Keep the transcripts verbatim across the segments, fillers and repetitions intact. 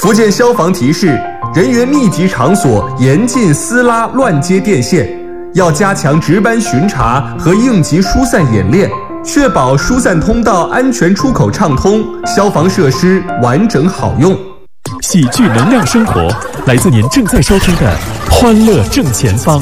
福建消防提示：人员密集场所严禁撕拉乱接电线，要加强值班巡查和应急疏散演练，确保疏散通道安全出口畅通，消防设施完整好用。 喜剧能量生活，来自您正在收听的《欢乐正前方》。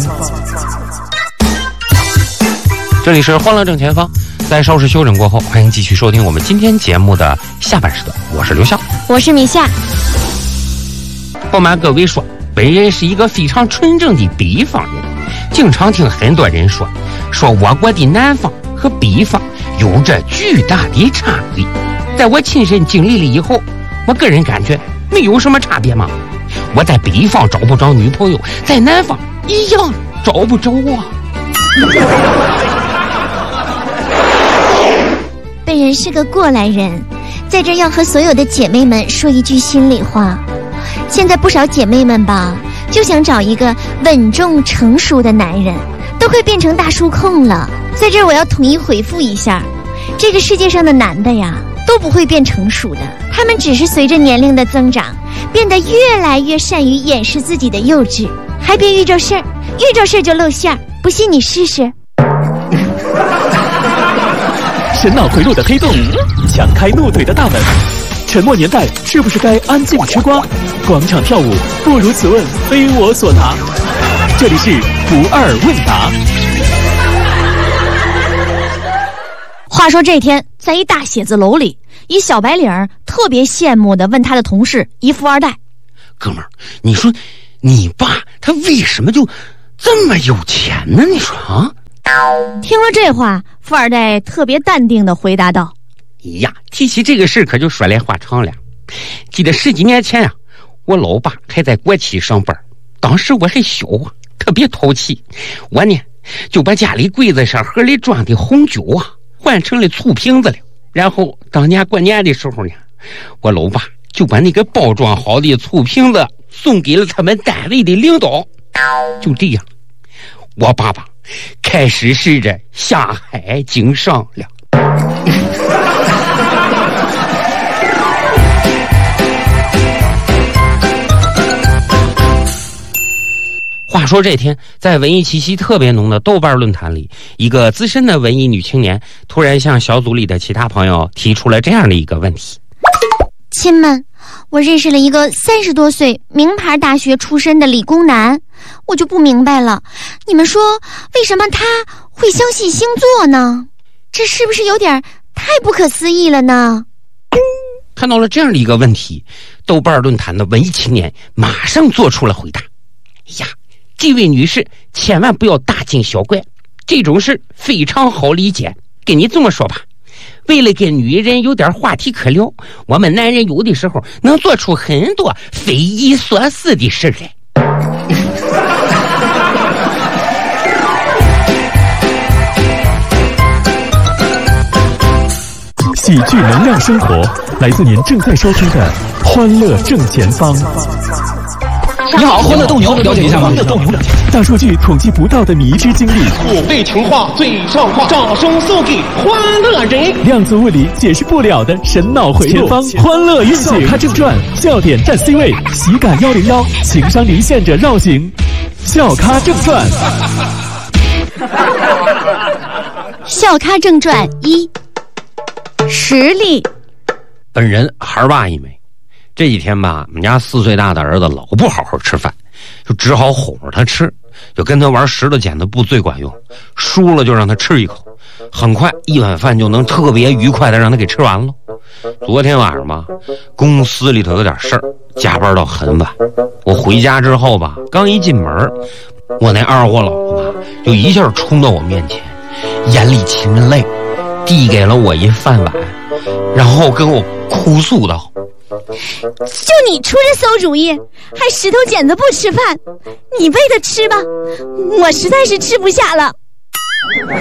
这里是《欢乐正前方》，在稍事休整过后，欢迎继续收听我们今天节目的下半时段。我是刘笑， 我是米夏。 不瞒各位说，本人是一个非常纯正的北方人，经常听很多人说，说我国的南方和北方有着巨大的差异。在我亲身经历了以后，我个人感觉没有什么差别嘛。我在北方找不着女朋友，在南方一样找不着啊。 本人是个过来人，在这要和所有的姐妹们说一句心里话。现在不少姐妹们吧，就想找一个稳重成熟的男人，都快变成大叔控了。在这我要统一回复一下，这个世界上的男的呀，都不会变成熟的，他们只是随着年龄的增长，变得越来越善于掩饰自己的幼稚。还别遇着事儿，遇着事儿就露馅儿，不信你试试。 神脑回路的黑洞，强开怒怼的大门。沉默年代是不是该安静吃瓜？广场跳舞不如此问，非我所答。这里是不二问答。 话说这天，在一大写字楼里，一小白领特别羡慕地问他的同事，一富二代：“ 哥们儿，你说你爸他为什么就这么有钱呢？你说啊？” 听了这话，富二代特别淡定地回答道：“ 呀，提起这个事可就说来话长了。记得十几年前啊，我老爸还在国企上班，当时我还小啊，特别淘气。我呢就把家里柜子上盒里装的红酒啊换成了醋瓶子了。然后当年过年的时候呢，我老爸就把那个包装好的醋瓶子送给了他们单位的领导。就这样，我爸爸开始试着下海经商了。”话说这天，在文艺气息特别浓的豆瓣论坛里，一个资深的文艺女青年突然向小组里的其他朋友提出了这样的一个问题： 亲们，我认识了一个三十多岁名牌大学出身的理工男，我就不明白了，你们说为什么他会相信星座呢？这是不是有点太不可思议了呢？ 看到了这样的一个问题，豆瓣论坛的文艺青年马上做出了回答：呀，这位女士千万不要大惊小怪，这种事非常好理解。跟你这么说吧，为了跟女人有点话题可聊，我们男人有的时候能做出很多匪夷所思的事来。 喜剧能量生活，来自您正在收听的《欢乐正前方》。 你好，欢乐斗牛，了解一下吗？ 大数据统计不到的迷之经历， 土味情话最上话，掌声送给欢乐人。 量子物理解释不了的神脑回路，前方欢乐运行。它正转，笑点占 C 位，喜感一零一，情商离线者绕行。笑咖正传， 笑咖正传一，实力。 本人孩爸一枚。这几天吧，我们家四岁大的儿子老不好好吃饭，就只好哄着他吃，就跟他玩石头剪子布最管用，输了就让他吃一口，很快一碗饭就能特别愉快的让他给吃完了。昨天晚上吧，公司里头有点事儿，加班到很晚。我回家之后吧，刚一进门，我那二货老婆吧就一下冲到我面前，眼里噙着泪，递给了我一饭碗，然后跟我哭诉道： 就你出这馊主意，还石头剪子不吃饭，你喂他吃吧，我实在是吃不下了。